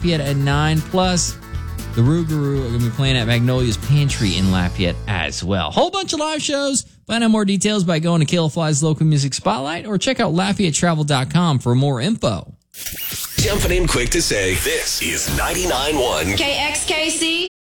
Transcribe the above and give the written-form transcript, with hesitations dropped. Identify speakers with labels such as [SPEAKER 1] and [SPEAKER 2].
[SPEAKER 1] Lafayette at 9. Plus, the Rougarou are going to be playing at Magnolia's Pantry in Lafayette as well. Whole bunch of live shows. Find out more details by going to Kayla Fly's Local Music Spotlight or check out LafayetteTravel.com for more info.
[SPEAKER 2] Jumping in quick to say, this is 99.1
[SPEAKER 3] KXKC.